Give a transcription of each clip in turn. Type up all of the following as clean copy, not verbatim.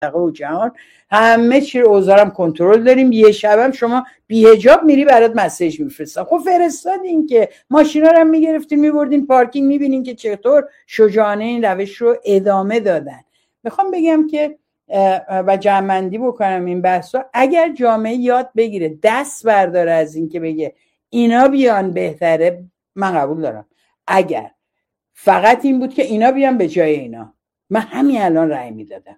و جهان همه چی رو اوزارم کنترل داریم. یه شبم شما بی حجاب میری برات مسیج میفرستم. خب فرستادین که ماشینا رو هم میگرفتین میبردین پارکینگ، میبینین که چطور شجاعانه این روش رو ادامه دادن. میخوام بگم که و جمع‌بندی بکنم این بحثا، اگر جامعه یاد بگیره دست برداره از این که بگه اینا بیان بهتره، من قبول دارم. اگر فقط این بود که اینا بیان به جای اینا، من همین الان رأی میدادم.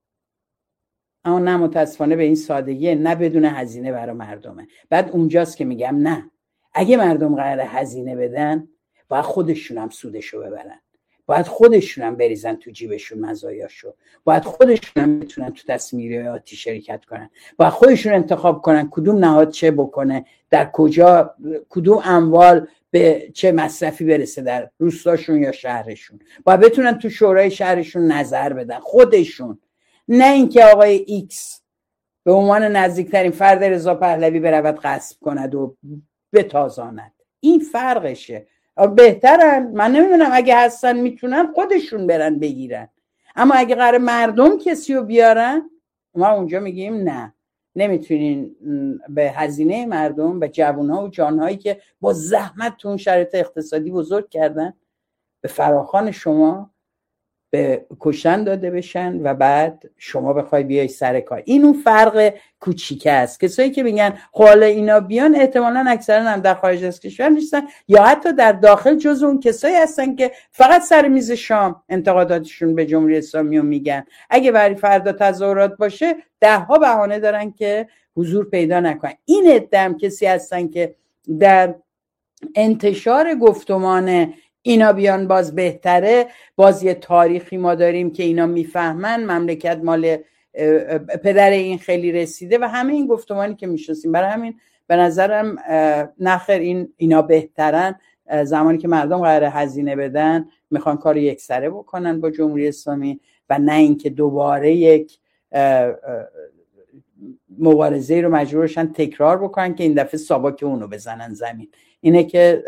اما نه، متاسفانه به این سادگی، نه بدون هزینه برای مردمه. بعد اونجاست که میگم نه، اگه مردم قراره هزینه بدن باید خودشون هم سودشو ببرن، باید خودشون هم بریزن تو جیبشون مزایاشو، باید خودشون هم بتونن تو تصمیم‌گیری شرکت کنن، باید خودشون انتخاب کنن کدوم نهاد چه بکنه، در کجا کدوم اموال به چه مصرفی برسه در روستاشون یا شهرشون، باید بتونن تو شورای شهرشون نظر بدن خودشون. نه اینکه آقای ایکس به عنوان نزدیکترین فرد رضا پهلوی برود غصب کند و بتازاند. این فرقشه. بهترن، من نمیدونم، اگه هستن میتونن خودشون برن بگیرن، اما اگه قرار مردم کسی رو بیارن، ما اونجا میگیم نه، نمیتونین به هزینه مردم، به جوانها و جانهایی که با زحمت تو اون شرایط اقتصادی بزرگ کردن، به فراخوان شما به کشتن داده بشن و بعد شما بخوای بیای سر کار. این اون فرق کوچیکه است. کسایی که میگن حالا اینا بیان، احتمالاً اکثرا هم در خارج از کشور نیستن یا حتی در داخل جز اون کسایی هستن که فقط سر میز شام انتقاداتشون به جمهوری اسلامی رو میگن. اگه برای فردا تظاهرات باشه 10 بهانه دارن که حضور پیدا نکنن. این عده کسی هستن که در انتشار گفتمان اینا بیان باز بهتره، باز یه تاریخی ما داریم که اینا میفهمن مملکت مال پدر این خیلی رسیده و همه این گفتمانی که میشناسیم. برای همین به نظرم نخیر، اینا بهترن. زمانی که مردم قراره هزینه بدن میخوان کار یکسره بکنن با جمهوری اسلامی و نه اینکه دوباره یک مبارزه رو مجبورشن تکرار بکنن که این دفعه ساواک اونو بزنن زمین. اینه که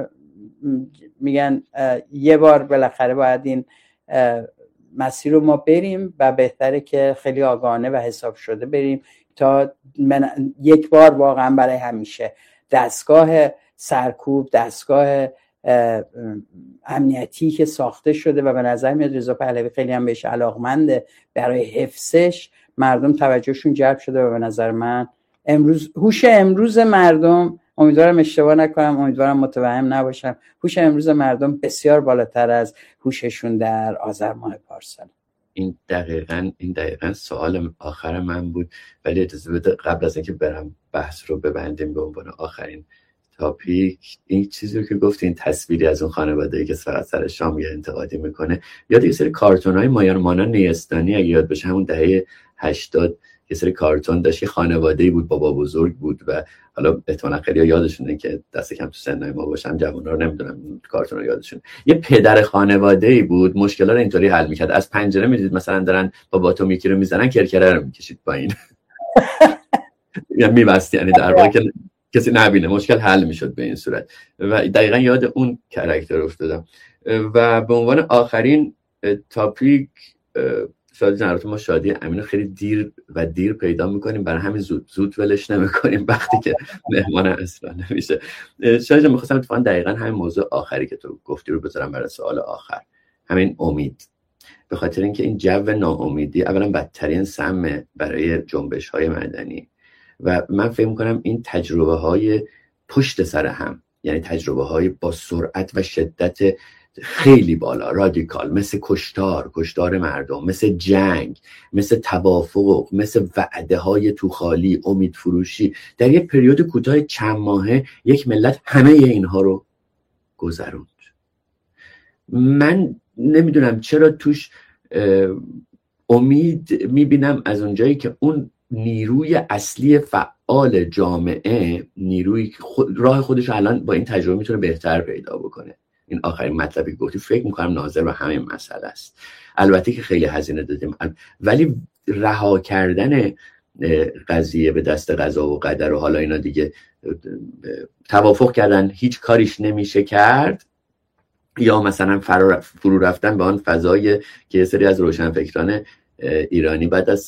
میگن یه بار بالاخره باید این مسیر رو ما بریم و بهتره که خیلی آگاهانه و حساب شده بریم تا یک بار واقعا برای همیشه دستگاه سرکوب، دستگاه امنیتی که ساخته شده و به نظر میاد رضا پهلوی خیلی هم بهش علاقمنده، برای حفظش مردم توجهشون جلب شده و به نظر من هوش امروز مردم، امیدوارم اشتباه نکنم، امیدوارم متوهم نباشم، هوش امروز مردم بسیار بالاتر از هوششون در آذر ماه پارسال. این دقیقاً سوال آخر من بود، ولی اجازه بده قبل از اینکه برم بحث رو ببندیم به عنوان آخرین تاپیک، این چیزی رو که گفتین، تصویری از اون خانواده‌ای که فقط سر شام یه انتقادی میکنه، یاد یه سری کارتون‌های مانا نیستانی اگه یاد بشه، همون دهه 80 یه سری کارتون داشت، یه خانواده‌ای بود، بابا بزرگ بود و حالا احتمالاً خیلی‌ها یادشونه که دست کم تو سنای ما باشن، جوونا رو نمیدونم کارتون رو یادشون. یه پدر خانواده‌ای بود، مشکلات رو اینطوری حل می‌کرد، از پنجره می‌دید مثلا دارن باباتو یکی رو میزنن، کرکره رو می‌کشید پایین یا می‌بست، یعنی در واقع که کسی نبینه، مشکل حل می‌شد به این صورت. و دقیقاً یاد اون کاراکتر افتادم. و به عنوان آخرین تاپیک، شادی جان، ما شادی امینو خیلی دیر پیدا میکنیم، برای همین زود ولش نمیکنیم وقتی که مهمان اصلا نمیشه. شادی جان، میخواستم اتفاقا دقیقاً همین موضوع آخری که تو گفتی رو بذارم برای سوال آخر، همین امید. به خاطر اینکه این جو ناامیدی اولا بدترین سم برای جنبش های مدنی و من فکر میکنم این تجربه های پشت سر هم، یعنی تجربه های با سرعت و شدت خیلی بالا، رادیکال، مثل کشتار مردم، مثل جنگ، مثل توافق، مثل وعده های تو خالی، امید فروشی، در یک پریود کوتاه چند ماهه یک ملت همه اینها رو گذروند. من نمیدونم چرا توش امید میبینم از اونجایی که اون نیروی اصلی فعال جامعه، نیروی راه خودش الان با این تجربه میتونه بهتر پیدا بکنه. این آخرین مطلبی که گفتی فکر میکنم ناظر به همین مسئله است. البته که خیلی هزینه دادیم، ولی رها کردن قضیه به دست قضا و قدر و حالا اینا دیگه توافق کردن هیچ کاریش نمیشه کرد، یا مثلا فرو رفتن به آن فضای که یه سری از روشنفکران ایرانی بعد از